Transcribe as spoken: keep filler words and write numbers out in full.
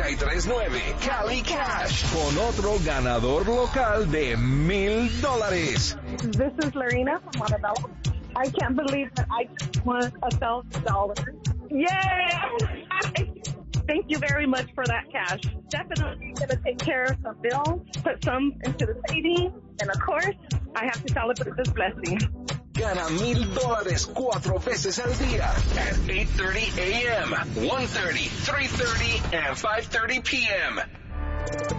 y tres nueve Cali Cash con otro ganador local de mil dólares. This is Lorena from Montebello. I can't believe that I just won a thousand dollars. Yay! Thank you very much for that cash. Definitely going to take care of some bills, put some into the savings, and of course, I have to celebrate this blessing. Gana mil dólares cuatro veces al día at eight thirty a.m., one thirty, three thirty, and five thirty p.m.